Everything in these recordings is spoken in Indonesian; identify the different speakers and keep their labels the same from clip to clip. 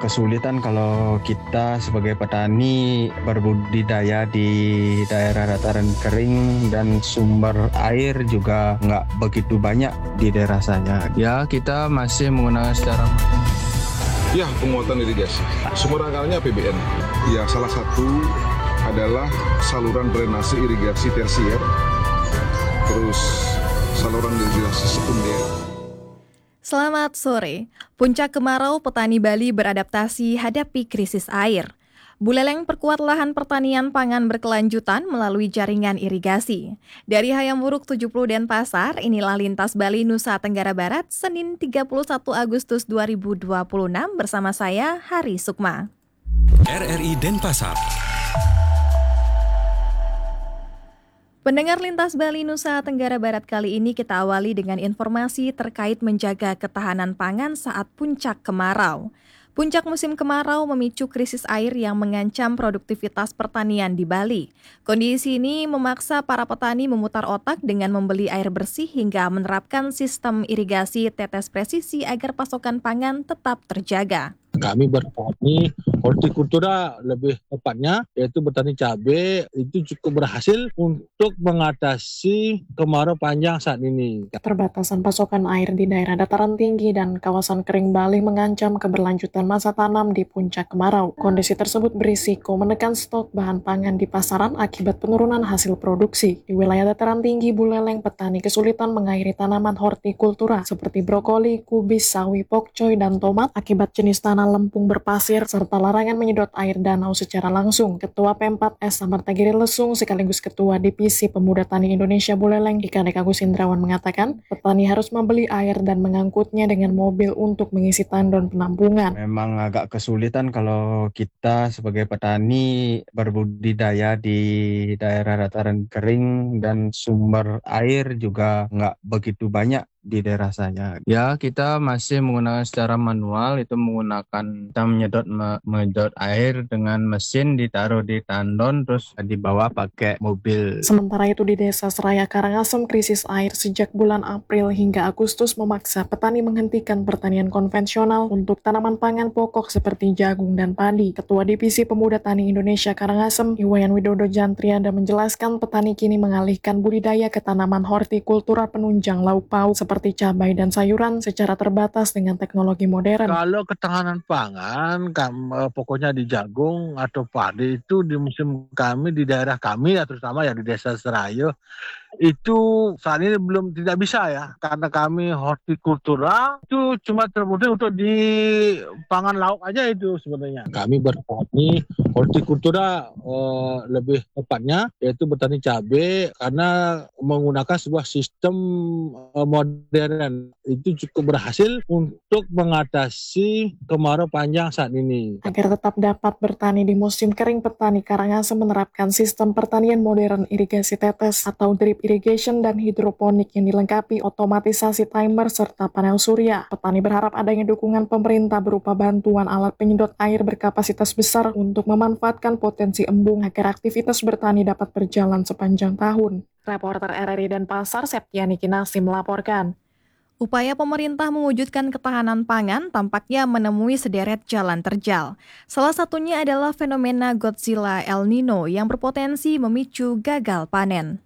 Speaker 1: agak kesulitan kalau kita sebagai petani berbudidaya di daerah dataran kering dan sumber air juga nggak begitu banyak di daerah saya. Ya, kita masih menggunakan secara
Speaker 2: Ya, penguatan irigasi. Sumber akarnya APBN. Ya, salah satu adalah saluran drainase irigasi tersier, terus saluran irigasi sekunder.
Speaker 3: Selamat sore. Puncak kemarau petani Bali beradaptasi hadapi krisis air. Buleleng perkuat lahan pertanian pangan berkelanjutan melalui jaringan irigasi. Dari Hayamwuruk 70 Denpasar, inilah Lintas Bali Nusa Tenggara Barat, Senin 31 Agustus 2026 bersama saya, Hari Sukma.
Speaker 4: RRI Denpasar.
Speaker 3: Pendengar Lintas Bali Nusa Tenggara Barat kali ini kita awali dengan informasi terkait menjaga ketahanan pangan saat puncak kemarau. Puncak musim kemarau memicu krisis air yang mengancam produktivitas pertanian di Bali. Kondisi ini memaksa para petani memutar otak dengan membeli air bersih hingga menerapkan sistem irigasi tetes presisi agar pasokan pangan tetap terjaga.
Speaker 5: Kami bertani hortikultura lebih tepatnya, yaitu bertani cabai, itu cukup berhasil untuk mengatasi kemarau panjang saat ini.
Speaker 6: Keterbatasan pasokan air di daerah dataran tinggi dan kawasan kering Bali mengancam keberlanjutan masa tanam di puncak kemarau. Kondisi tersebut berisiko menekan stok bahan pangan di pasaran akibat penurunan hasil produksi. Di wilayah dataran tinggi Buleleng, petani kesulitan mengairi tanaman hortikultura seperti brokoli, kubis, sawi, pokcoy, dan tomat akibat jenis tanah lempung berpasir serta larangan menyedot air danau secara langsung. Ketua P4S Samartagiri Lesung sekaligus Ketua Divisi Pemuda Tani Indonesia Buleleng, IKDK Agus Indrawan mengatakan, petani harus membeli air dan mengangkutnya dengan mobil untuk mengisi tandon penampungan.
Speaker 1: Memang agak kesulitan kalau kita sebagai petani berbudidaya di daerah dataran kering dan sumber air juga nggak begitu banyak di daerah saya. Ya, kita masih menggunakan secara manual, itu menggunakan kita menyedot air dengan mesin, ditaruh di tandon terus dibawa pakai mobil.
Speaker 6: Sementara itu di Desa Seraya Karangasem, krisis air sejak bulan April hingga Agustus memaksa petani menghentikan pertanian konvensional untuk tanaman pangan pokok seperti jagung dan padi. Ketua Divisi Pemuda Tani Indonesia Karangasem, Iwayan Widodo Jantriada menjelaskan petani kini mengalihkan budidaya ke tanaman hortikultura penunjang lauk pauk seperti cabai dan sayuran secara terbatas dengan teknologi modern.
Speaker 5: Kalau ketahanan pangan, pokoknya di jagung atau padi itu di musim kami, di daerah kami ya terutama ya di Desa Seraya, itu saat ini belum tidak bisa ya, karena kami hortikultura itu cuma terbutuh untuk di pangan lauk aja itu sebenarnya. Kami bertani hortikultura lebih tepatnya, yaitu bertani cabai karena menggunakan sebuah sistem modern, itu cukup berhasil untuk mengatasi kemarau panjang saat ini.
Speaker 6: Agar tetap dapat bertani di musim kering, petani Karangasem menerapkan sistem pertanian modern irigasi tetes atau drip irrigation dan hidroponik yang dilengkapi otomatisasi timer serta panel surya. Petani berharap adanya dukungan pemerintah berupa bantuan alat penyedot air berkapasitas besar untuk memanfaatkan potensi embung agar aktivitas bertani dapat berjalan sepanjang tahun. Reporter RRI Denpasar, Septiani Kinasi melaporkan.
Speaker 3: Upaya pemerintah mewujudkan ketahanan pangan tampaknya menemui sederet jalan terjal. Salah satunya adalah fenomena Godzilla El Nino yang berpotensi memicu gagal panen.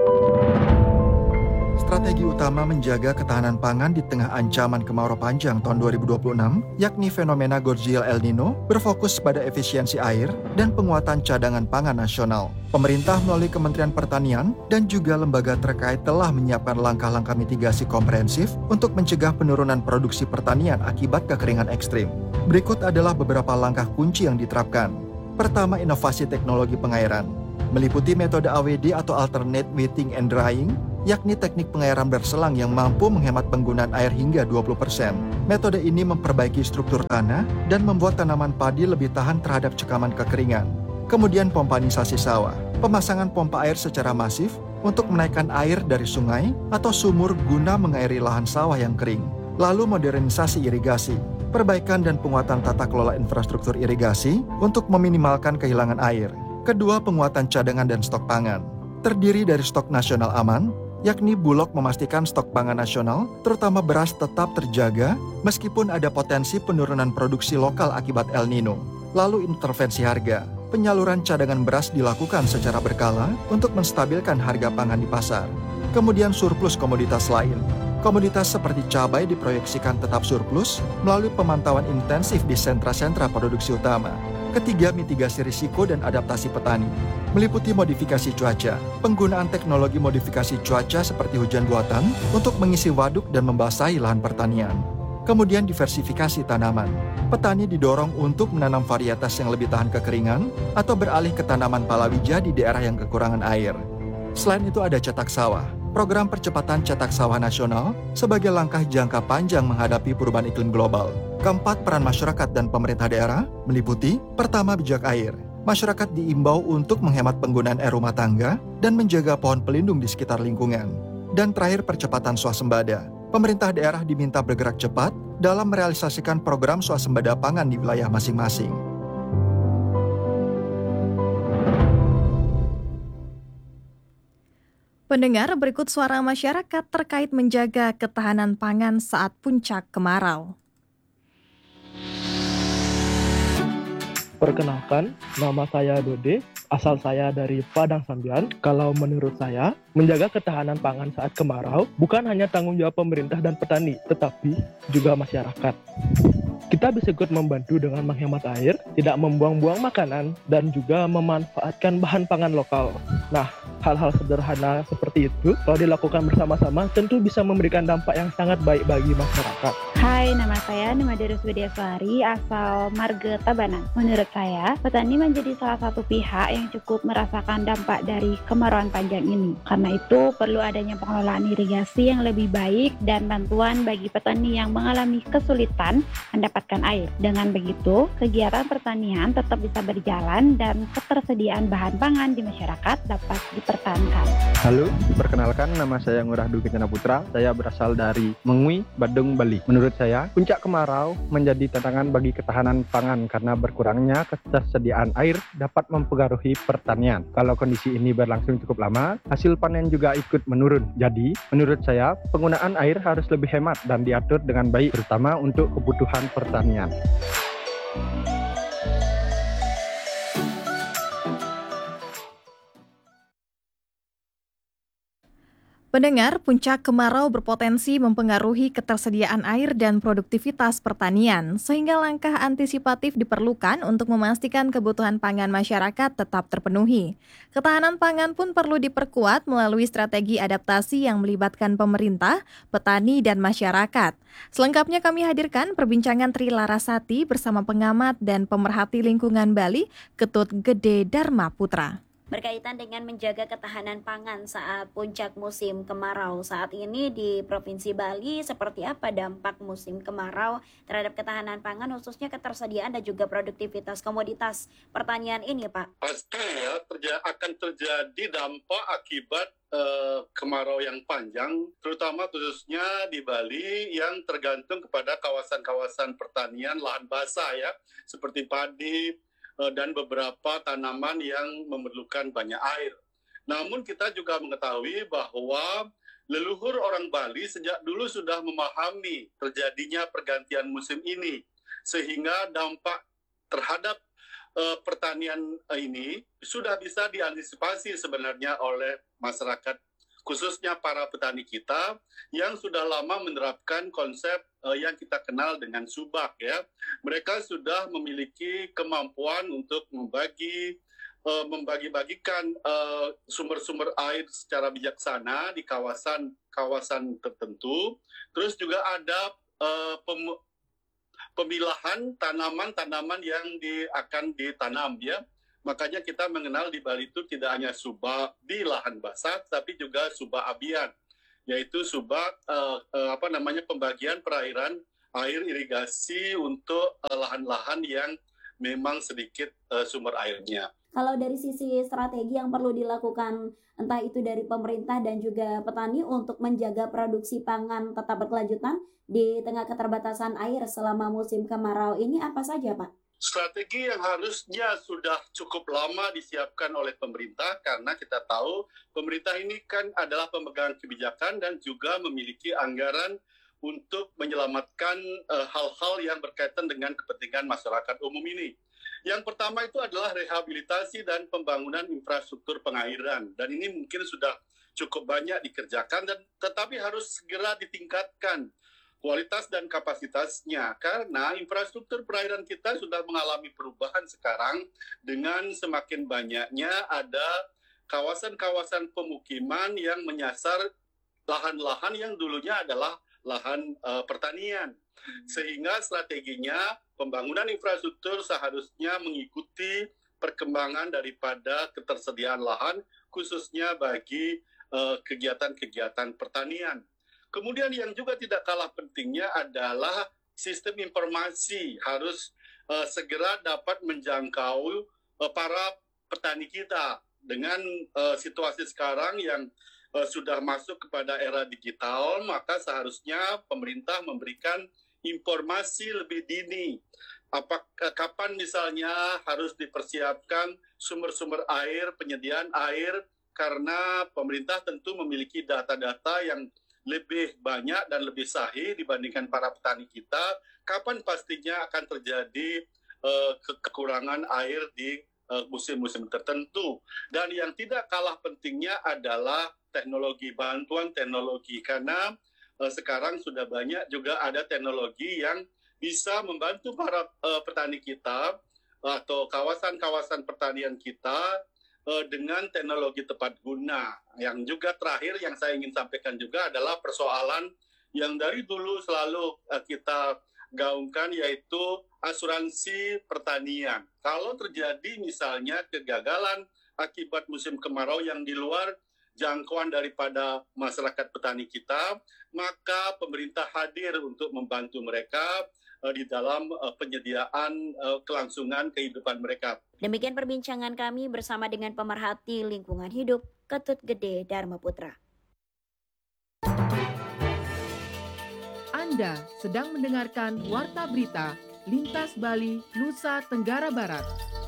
Speaker 7: Strategi utama menjaga ketahanan pangan di tengah ancaman kemarau panjang tahun 2026, yakni fenomena Godzilla El Nino, berfokus pada efisiensi air dan penguatan cadangan pangan nasional. Pemerintah melalui Kementerian Pertanian dan juga lembaga terkait telah menyiapkan langkah-langkah mitigasi komprehensif untuk mencegah penurunan produksi pertanian akibat kekeringan ekstrim. Berikut adalah beberapa langkah kunci yang diterapkan. Pertama, inovasi teknologi pengairan. Meliputi metode AWD atau Alternate Wetting and Drying, yakni teknik pengairan berselang yang mampu menghemat penggunaan air hingga 20%. Metode ini memperbaiki struktur tanah dan membuat tanaman padi lebih tahan terhadap cekaman kekeringan. Kemudian pompanisasi sawah, pemasangan pompa air secara masif untuk menaikkan air dari sungai atau sumur guna mengairi lahan sawah yang kering. Lalu modernisasi irigasi, perbaikan dan penguatan tata kelola infrastruktur irigasi untuk meminimalkan kehilangan air. Kedua, penguatan cadangan dan stok pangan. Terdiri dari stok nasional aman, yakni Bulog memastikan stok pangan nasional, terutama beras tetap terjaga meskipun ada potensi penurunan produksi lokal akibat El Nino. Lalu intervensi harga. Penyaluran cadangan beras dilakukan secara berkala untuk menstabilkan harga pangan di pasar. Kemudian surplus komoditas lain. Komoditas seperti cabai diproyeksikan tetap surplus melalui pemantauan intensif di sentra-sentra produksi utama. Ketiga, mitigasi risiko dan adaptasi petani. Meliputi modifikasi cuaca, penggunaan teknologi modifikasi cuaca seperti hujan buatan untuk mengisi waduk dan membasahi lahan pertanian. Kemudian diversifikasi tanaman. Petani didorong untuk menanam varietas yang lebih tahan kekeringan atau beralih ke tanaman palawija di daerah yang kekurangan air. Selain itu ada cetak sawah. Program percepatan cetak sawah nasional sebagai langkah jangka panjang menghadapi perubahan iklim global. Keempat, peran masyarakat dan pemerintah daerah meliputi pertama, bijak air. Masyarakat diimbau untuk menghemat penggunaan air rumah tangga dan menjaga pohon pelindung di sekitar lingkungan. Dan terakhir, percepatan swasembada. Pemerintah daerah diminta bergerak cepat dalam merealisasikan program swasembada pangan di wilayah masing-masing.
Speaker 3: Pendengar, berikut suara masyarakat terkait menjaga ketahanan pangan saat puncak kemarau.
Speaker 8: Perkenalkan, nama saya Dode, asal saya dari Padang Sambian. Kalau menurut saya, menjaga ketahanan pangan saat kemarau bukan hanya tanggung jawab pemerintah dan petani, tetapi juga masyarakat. Kita bisa ikut membantu dengan menghemat air, tidak membuang-buang makanan, dan juga memanfaatkan bahan pangan lokal. Nah, hal-hal sederhana seperti itu, kalau dilakukan bersama-sama, tentu bisa memberikan dampak yang sangat baik bagi masyarakat.
Speaker 9: Hai, nama saya Nimadirus Widiaswari, asal Marga Tabanan. Menurut saya, petani menjadi salah satu pihak yang cukup merasakan dampak dari kemarauan panjang ini. Karena itu, perlu adanya pengelolaan irigasi yang lebih baik dan bantuan bagi petani yang mengalami kesulitan mendapatkan air. Dengan begitu, kegiatan pertanian tetap bisa berjalan dan ketersediaan bahan pangan di masyarakat dapat dipertahankan.
Speaker 10: Halo, perkenalkan nama saya Ngurah Du Kencana Putra. Saya berasal dari Mengui, Badung, Bali. Menurut saya, puncak kemarau menjadi tantangan bagi ketahanan pangan karena berkurangnya ketersediaan air dapat mempengaruhi pertanian. Kalau kondisi ini berlangsung cukup lama, hasil panen juga ikut menurun. Jadi, menurut saya, penggunaan air harus lebih hemat dan diatur dengan baik, terutama untuk kebutuhan pertanian.
Speaker 3: Pendengar, puncak kemarau berpotensi mempengaruhi ketersediaan air dan produktivitas pertanian, sehingga langkah antisipatif diperlukan untuk memastikan kebutuhan pangan masyarakat tetap terpenuhi. Ketahanan pangan pun perlu diperkuat melalui strategi adaptasi yang melibatkan pemerintah, petani, dan masyarakat. Selengkapnya kami hadirkan perbincangan Tri Larasati bersama pengamat dan pemerhati lingkungan Bali, Ketut Gede Dharma Putra.
Speaker 11: Berkaitan dengan menjaga ketahanan pangan saat puncak musim kemarau saat ini di Provinsi Bali, seperti apa dampak musim kemarau terhadap ketahanan pangan khususnya ketersediaan dan juga produktivitas komoditas pertanian ini, Pak?
Speaker 12: Pastinya akan terjadi dampak akibat kemarau yang panjang, terutama khususnya di Bali yang tergantung kepada kawasan-kawasan pertanian lahan basah ya, seperti padi, dan beberapa tanaman yang memerlukan banyak air. Namun kita juga mengetahui bahwa leluhur orang Bali sejak dulu sudah memahami terjadinya pergantian musim ini, sehingga dampak terhadap pertanian ini sudah bisa diantisipasi sebenarnya oleh masyarakat, khususnya para petani kita yang sudah lama menerapkan konsep yang kita kenal dengan subak ya. Mereka sudah memiliki kemampuan untuk membagi-bagikan sumber-sumber air secara bijaksana di kawasan tertentu. Terus juga ada pemilahan tanaman-tanaman yang akan ditanam ya. Makanya kita mengenal di Bali itu tidak hanya subak di lahan basah, tapi juga subak abian, yaitu subak pembagian perairan air irigasi untuk lahan-lahan yang memang sedikit sumber airnya.
Speaker 11: Kalau dari sisi strategi yang perlu dilakukan entah itu dari pemerintah dan juga petani untuk menjaga produksi pangan tetap berkelanjutan di tengah keterbatasan air selama musim kemarau ini apa saja, Pak?
Speaker 12: Strategi yang harusnya sudah cukup lama disiapkan oleh pemerintah, karena kita tahu pemerintah ini kan adalah pemegang kebijakan dan juga memiliki anggaran untuk menyelamatkan hal-hal yang berkaitan dengan kepentingan masyarakat umum ini. Yang pertama itu adalah rehabilitasi dan pembangunan infrastruktur pengairan, dan ini mungkin sudah cukup banyak dikerjakan, dan tetapi harus segera ditingkatkan kualitas dan kapasitasnya, karena infrastruktur perairan kita sudah mengalami perubahan sekarang dengan semakin banyaknya ada kawasan-kawasan pemukiman yang menyasar lahan-lahan yang dulunya adalah lahan pertanian. Sehingga strateginya pembangunan infrastruktur seharusnya mengikuti perkembangan daripada ketersediaan lahan, khususnya bagi kegiatan-kegiatan pertanian. Kemudian yang juga tidak kalah pentingnya adalah sistem informasi harus segera dapat menjangkau para petani kita. Dengan situasi sekarang yang sudah masuk kepada era digital, maka seharusnya pemerintah memberikan informasi lebih dini. Kapan misalnya harus dipersiapkan sumber-sumber air, penyediaan air, karena pemerintah tentu memiliki data-data yang lebih banyak dan lebih sahih dibandingkan para petani kita, kapan pastinya akan terjadi kekurangan air di musim-musim tertentu. Dan yang tidak kalah pentingnya adalah teknologi, bantuan teknologi, karena sekarang sudah banyak juga ada teknologi yang bisa membantu para petani kita atau kawasan-kawasan pertanian kita dengan teknologi tepat guna. Yang juga terakhir yang saya ingin sampaikan juga adalah persoalan yang dari dulu selalu kita gaungkan, yaitu asuransi pertanian. Kalau terjadi misalnya kegagalan akibat musim kemarau yang di luar jangkauan daripada masyarakat petani kita, maka pemerintah hadir untuk membantu mereka di dalam penyediaan kelangsungan kehidupan mereka.
Speaker 11: Demikian perbincangan kami bersama dengan pemerhati lingkungan hidup Ketut Gede Dharma Putra.
Speaker 13: Anda sedang mendengarkan Warta Berita Lintas Bali, Nusa Tenggara Barat.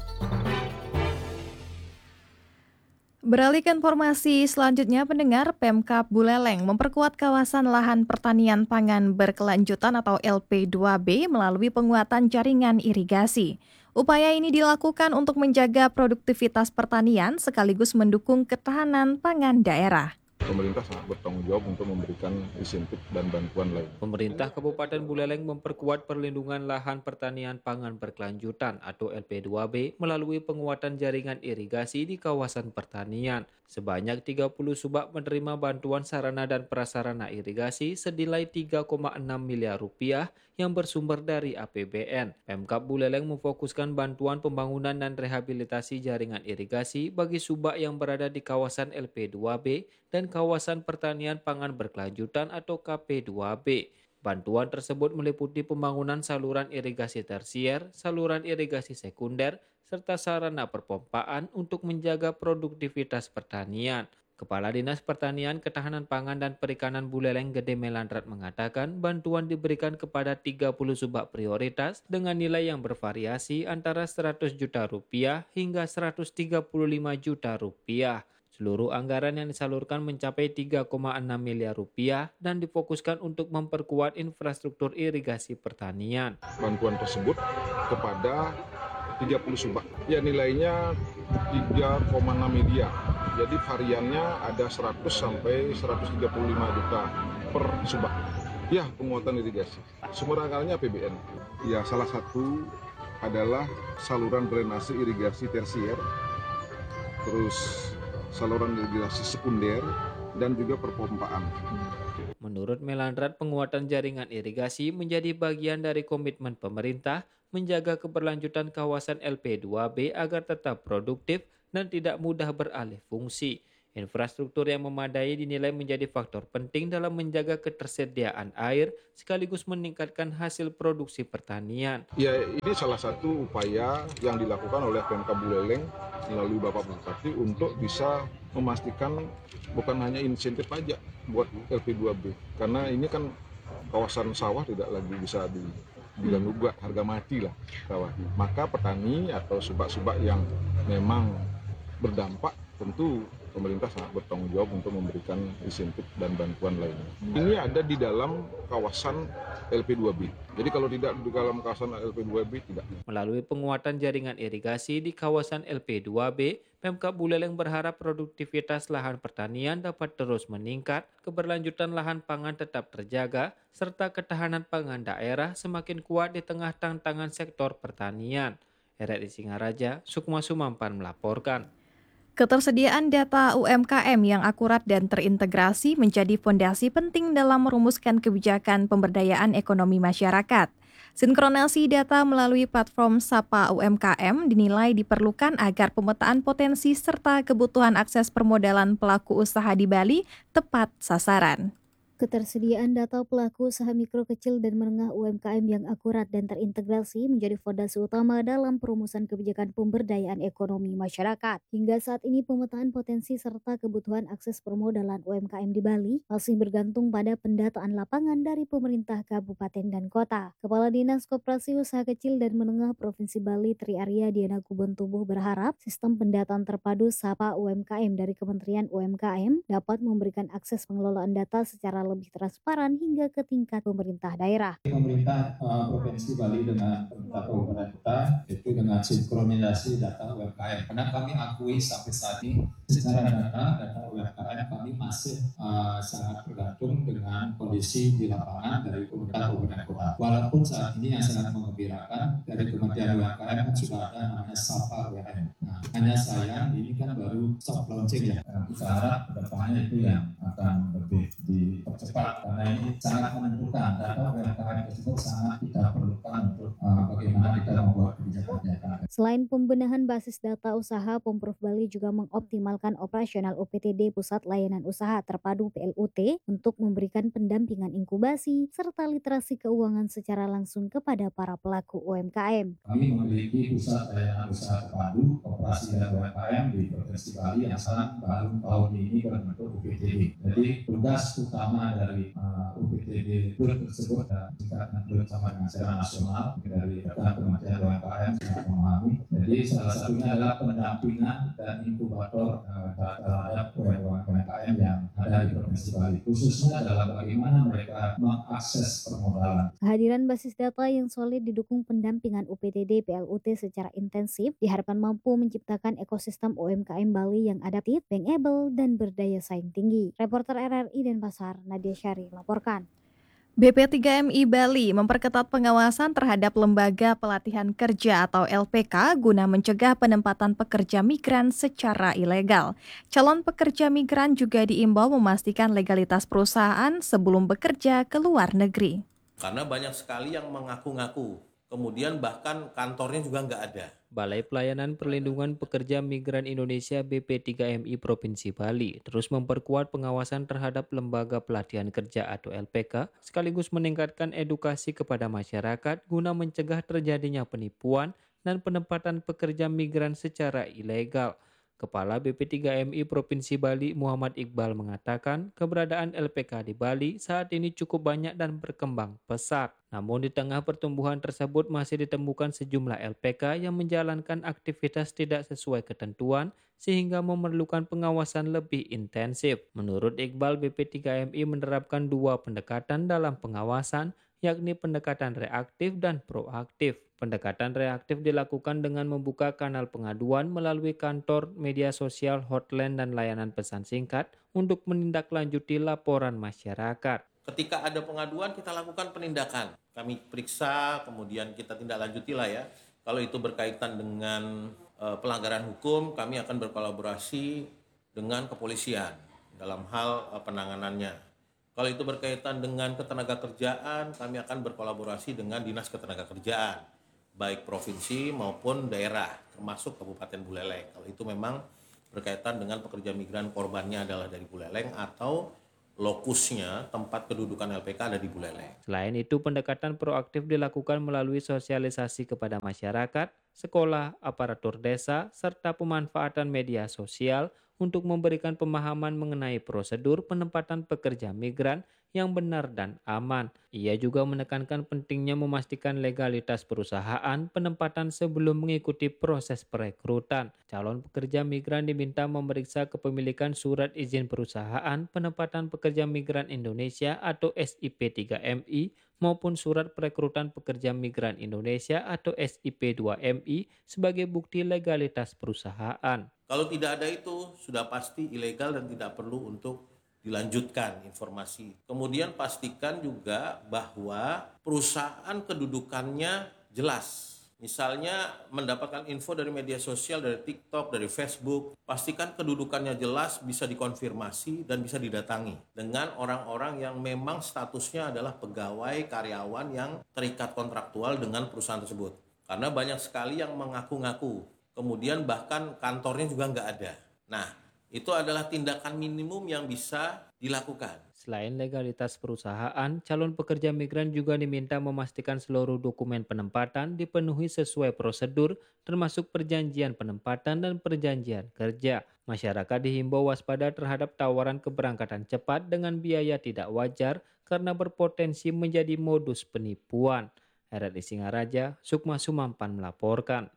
Speaker 3: Beralih ke informasi selanjutnya, pendengar, Pemkab Buleleng memperkuat kawasan lahan pertanian pangan berkelanjutan atau LP2B melalui penguatan jaringan irigasi. Upaya ini dilakukan untuk menjaga produktivitas pertanian sekaligus mendukung ketahanan pangan daerah.
Speaker 2: Pemerintah sangat bertanggung jawab untuk memberikan insentif dan bantuan lain.
Speaker 14: Pemerintah Kabupaten Buleleng memperkuat perlindungan lahan pertanian pangan berkelanjutan atau LP2B melalui penguatan jaringan irigasi di kawasan pertanian. Sebanyak 30 subak menerima bantuan sarana dan prasarana irigasi senilai 3,6 miliar rupiah yang bersumber dari APBN. Pemkab Buleleng memfokuskan bantuan pembangunan dan rehabilitasi jaringan irigasi bagi subak yang berada di kawasan LP2B dan kawasan pertanian pangan berkelanjutan atau KP2B. Bantuan tersebut meliputi pembangunan saluran irigasi tersier, saluran irigasi sekunder, serta sarana perpompaan untuk menjaga produktivitas pertanian. Kepala Dinas Pertanian, Ketahanan Pangan dan Perikanan Buleleng Gede Melandrat mengatakan bantuan diberikan kepada 30 subak prioritas dengan nilai yang bervariasi antara 100 juta rupiah hingga 135 juta rupiah. Seluruh anggaran yang disalurkan mencapai 3,6 miliar rupiah dan difokuskan untuk memperkuat infrastruktur irigasi pertanian.
Speaker 2: Bantuan tersebut kepada 30 subak. Ya, nilainya 3,6 miliar. Jadi variannya ada 100 sampai 135 juta per subak. Ya, penguatan irigasi. Sumber anggarannya APBN. Ya, salah satu adalah saluran drainase irigasi tersier, terus saluran irigasi sekunder, dan juga perpompaan.
Speaker 14: Menurut Melandrat, penguatan jaringan irigasi menjadi bagian dari komitmen pemerintah menjaga keberlanjutan kawasan LP2B agar tetap produktif dan tidak mudah beralih fungsi. Infrastruktur yang memadai dinilai menjadi faktor penting dalam menjaga ketersediaan air sekaligus meningkatkan hasil produksi pertanian.
Speaker 2: Ya, ini salah satu upaya yang dilakukan oleh Pemkab Buleleng melalui Bapak Bupati untuk bisa memastikan bukan hanya insentif pajak buat LP2B. Karena ini kan kawasan sawah tidak lagi bisa diganggu gugat, harga mati lah sawah. Maka petani atau subak-subak yang memang berdampak tentu pemerintah sangat bertanggung jawab untuk memberikan insentif dan bantuan lainnya. Ini ada di dalam kawasan LP2B. Jadi kalau tidak di dalam kawasan LP2B tidak.
Speaker 14: Melalui penguatan jaringan irigasi di kawasan LP2B, Pemkab Buleleng berharap produktivitas lahan pertanian dapat terus meningkat, keberlanjutan lahan pangan tetap terjaga, serta ketahanan pangan daerah semakin kuat di tengah tantangan sektor pertanian. RRI Singaraja, Sukma Sumampan melaporkan.
Speaker 3: Ketersediaan data UMKM yang akurat dan terintegrasi menjadi fondasi penting dalam merumuskan kebijakan pemberdayaan ekonomi masyarakat. Sinkronasi data melalui platform Sapa UMKM dinilai diperlukan agar pemetaan potensi serta kebutuhan akses permodalan pelaku usaha di Bali tepat sasaran.
Speaker 15: Ketersediaan data pelaku usaha mikro kecil dan menengah UMKM yang akurat dan terintegrasi menjadi fondasi utama dalam perumusan kebijakan pemberdayaan ekonomi masyarakat. Hingga saat ini pemetaan potensi serta kebutuhan akses permodalan UMKM di Bali masih bergantung pada pendataan lapangan dari pemerintah kabupaten dan kota. Kepala Dinas Koperasi Usaha Kecil dan Menengah Provinsi Bali Tri Arya Diana Kubontubuh berharap sistem pendataan terpadu Sapa UMKM dari Kementerian UMKM dapat memberikan akses pengelolaan data secara lebih transparan hingga ke tingkat pemerintah daerah.
Speaker 16: Pemerintah Provinsi Bali dengan pemerintah kabupaten kota itu dengan sinkronisasi data UMKM. Karena kami akui sampai saat ini secara data UMKM kami masih sangat bergantung dengan kondisi di lapangan dari pemerintah kabupaten kota. Walaupun saat ini yang sangat mengembirakan dari Kementerian UMKM sudah ada namanya Sapa UMKM. Nah, hanya sayang ini kan baru soft launching ya. Kita harap kedepannya itu yang akan lebih dipercepat karena ini sangat menentukan. Data UMKM tersebut sangat kita perlukan untuk bagaimana kita membuat kebijakan.
Speaker 15: Selain pembenahan basis data usaha, Pemprov Bali juga mengoptimalkan operasional UPTD Pusat Layanan Usaha Terpadu PLUT untuk memberikan pendampingan inkubasi serta literasi keuangan secara langsung kepada para pelaku UMKM.
Speaker 16: Kami memiliki Pusat Layanan Usaha Terpadu Koperasi dan UMKM di Provinsi Bali yang sangat baru tahun ini berbentuk UPTD. Jadi tugas utama dari UPTD tersebut tingkatkan bersama dengan secara nasional dari Kementerian UMKM sangat memahami. Jadi salah satunya adalah pendampingan dan inkubator terhadap UMKM yang ada di Provinsi Bali, khususnya dalam bagaimana mereka mengakses permodalan.
Speaker 15: Kehadiran basis data yang solid didukung pendampingan UPTD PLUT secara intensif diharapkan mampu menciptakan ekosistem UMKM Bali yang adaptif, bankable, dan berdaya saing tinggi. Reporter RRI Denpasar, Nadia Syari melaporkan.
Speaker 3: BP3MI Bali memperketat pengawasan terhadap lembaga pelatihan kerja atau LPK guna mencegah penempatan pekerja migran secara ilegal. Calon pekerja migran juga diimbau memastikan legalitas perusahaan sebelum bekerja ke luar negeri.
Speaker 17: Karena banyak sekali yang mengaku-ngaku, kemudian bahkan kantornya juga nggak ada.
Speaker 14: Balai Pelayanan Perlindungan Pekerja Migran Indonesia BP3MI Provinsi Bali terus memperkuat pengawasan terhadap lembaga pelatihan kerja atau LPK sekaligus meningkatkan edukasi kepada masyarakat guna mencegah terjadinya penipuan dan penempatan pekerja migran secara ilegal. Kepala BP3MI Provinsi Bali Muhammad Iqbal mengatakan keberadaan LPK di Bali saat ini cukup banyak dan berkembang pesat. Namun di tengah pertumbuhan tersebut masih ditemukan sejumlah LPK yang menjalankan aktivitas tidak sesuai ketentuan sehingga memerlukan pengawasan lebih intensif. Menurut Iqbal, BP3MI menerapkan dua pendekatan dalam pengawasan, yakni pendekatan reaktif dan proaktif. Pendekatan reaktif dilakukan dengan membuka kanal pengaduan melalui kantor, media sosial, hotline, dan layanan pesan singkat untuk menindaklanjuti laporan masyarakat.
Speaker 17: Ketika ada pengaduan, kita lakukan penindakan. Kami periksa, kemudian kita tindak lanjuti lah ya. Kalau itu berkaitan dengan pelanggaran hukum, kami akan berkolaborasi dengan kepolisian dalam hal penanganannya. Kalau itu berkaitan dengan ketenagakerjaan, kami akan berkolaborasi dengan Dinas Ketenagakerjaan, baik provinsi maupun daerah, termasuk Kabupaten Buleleng. Kalau itu memang berkaitan dengan pekerja migran korbannya adalah dari Buleleng atau lokusnya, tempat kedudukan LPK ada di Buleleng.
Speaker 14: Selain itu, pendekatan proaktif dilakukan melalui sosialisasi kepada masyarakat, sekolah, aparatur desa, serta pemanfaatan media sosial untuk memberikan pemahaman mengenai prosedur penempatan pekerja migran yang benar dan aman. Ia juga menekankan pentingnya memastikan legalitas perusahaan penempatan sebelum mengikuti proses perekrutan. Calon pekerja migran diminta memeriksa kepemilikan surat izin perusahaan penempatan pekerja migran Indonesia atau SIP3MI maupun surat perekrutan pekerja migran Indonesia atau SIP2MI sebagai bukti legalitas perusahaan.
Speaker 17: Kalau tidak ada itu sudah pasti ilegal dan tidak perlu untuk dilanjutkan informasi. Kemudian pastikan juga bahwa perusahaan kedudukannya jelas. Misalnya mendapatkan info dari media sosial, dari TikTok, dari Facebook, pastikan kedudukannya jelas, bisa dikonfirmasi dan bisa didatangi dengan orang-orang yang memang statusnya adalah pegawai karyawan yang terikat kontraktual dengan perusahaan tersebut. Karena banyak sekali yang mengaku-ngaku, kemudian bahkan kantornya juga nggak ada. Nah, itu adalah tindakan minimum yang bisa dilakukan.
Speaker 14: Selain legalitas perusahaan, calon pekerja migran juga diminta memastikan seluruh dokumen penempatan dipenuhi sesuai prosedur, termasuk perjanjian penempatan dan perjanjian kerja. Masyarakat dihimbau waspada terhadap tawaran keberangkatan cepat dengan biaya tidak wajar karena berpotensi menjadi modus penipuan. RRI Singaraja, Sukma Sumampan melaporkan.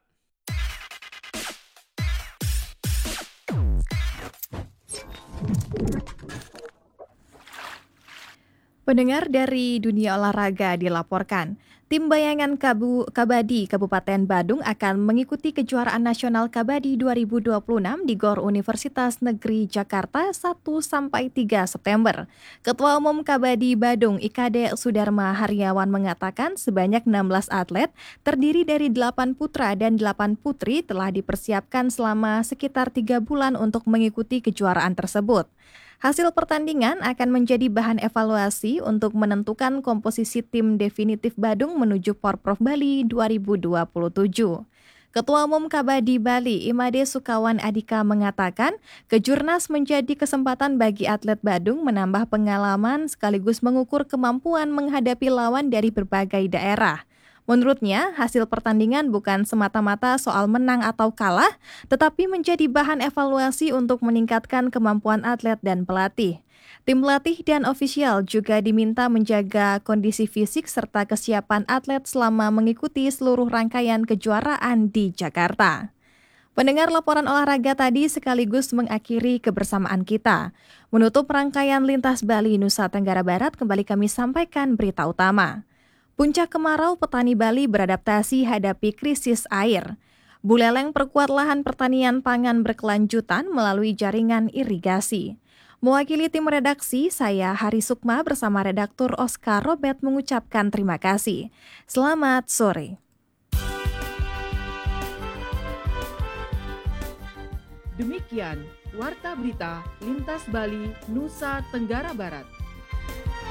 Speaker 3: Pendengar dari dunia olahraga dilaporkan, tim bayangan Kabadi Kabupaten Badung akan mengikuti kejuaraan nasional Kabadi 2026 di GOR Universitas Negeri Jakarta 1-3 September. Ketua Umum Kabadi Badung IKD Sudarma Haryawan mengatakan sebanyak 16 atlet terdiri dari 8 putra dan 8 putri telah dipersiapkan selama sekitar 3 bulan untuk mengikuti kejuaraan tersebut. Hasil pertandingan akan menjadi bahan evaluasi untuk menentukan komposisi tim definitif Badung menuju Porprov Bali 2027. Ketua Umum Kabadi Bali, Imade Sukawan Adika mengatakan, Kejurnas menjadi kesempatan bagi atlet Badung menambah pengalaman sekaligus mengukur kemampuan menghadapi lawan dari berbagai daerah. Menurutnya, hasil pertandingan bukan semata-mata soal menang atau kalah, tetapi menjadi bahan evaluasi untuk meningkatkan kemampuan atlet dan pelatih. Tim pelatih dan ofisial juga diminta menjaga kondisi fisik serta kesiapan atlet selama mengikuti seluruh rangkaian kejuaraan di Jakarta. Pendengar laporan olahraga tadi sekaligus mengakhiri kebersamaan kita. Menutup rangkaian Lintas Bali Nusa Tenggara Barat, kembali kami sampaikan berita utama. Puncak kemarau, petani Bali beradaptasi hadapi krisis air. Buleleng perkuat lahan pertanian pangan berkelanjutan melalui jaringan irigasi. Mewakili tim redaksi, saya Hari Sukma bersama redaktur Oscar Robert mengucapkan terima kasih. Selamat sore.
Speaker 13: Demikian Warta Berita Lintas Bali Nusa Tenggara Barat.